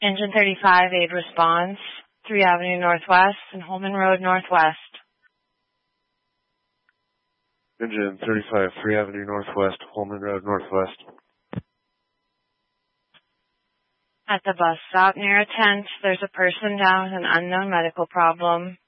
Engine 35, aid response, 3 Avenue Northwest and Holman Road Northwest. Engine 35, 3 Avenue Northwest, Holman Road Northwest. At the bus stop near a tent, there's a person down with an unknown medical problem.